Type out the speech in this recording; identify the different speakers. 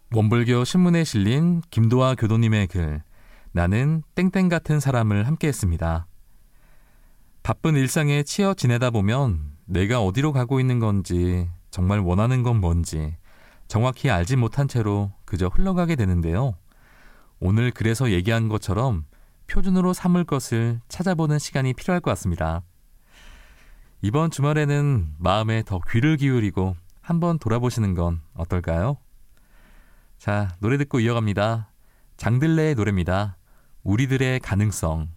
Speaker 1: 원불교 신문에 실린 김도하 교도님의 글 나는 땡땡 같은 사람을 함께했습니다. 바쁜 일상에 치여 지내다 보면 내가 어디로 가고 있는 건지 정말 원하는 건 뭔지 정확히 알지 못한 채로 그저 흘러가게 되는데요. 오늘 그래서 얘기한 것처럼 표준으로 삼을 것을 찾아보는 시간이 필요할 것 같습니다. 이번 주말에는 마음에 더 귀를 기울이고 한번 돌아보시는 건 어떨까요? 자, 노래 듣고 이어갑니다. 장들레의 노래입니다. 우리들의 가능성.